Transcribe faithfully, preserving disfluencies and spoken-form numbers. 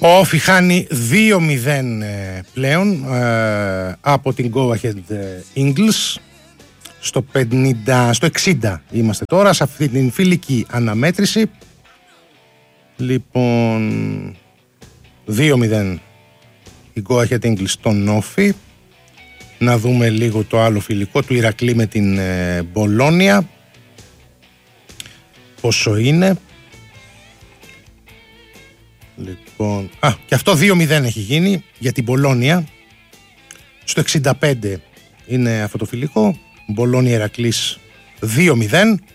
Ο Όφι χάνει δύο μηδέν ε, πλέον ε, από την Go Ahead Eagles. Στο, πενήντα, στο εξήντα είμαστε τώρα σε αυτή την φιλική αναμέτρηση. Λοιπόν, δύο μηδέν η Go Ahead Eagles στον Όφι. Να δούμε λίγο το άλλο φιλικό του Ηρακλή με την ε, Μπολόνια. Πόσο είναι. Λοιπόν, α, και αυτό δύο μηδέν έχει γίνει για την Μπολόνια. Στο εξήντα πέντε είναι αυτό το φιλικό. Μπολόνια Ηρακλής δύο μηδέν.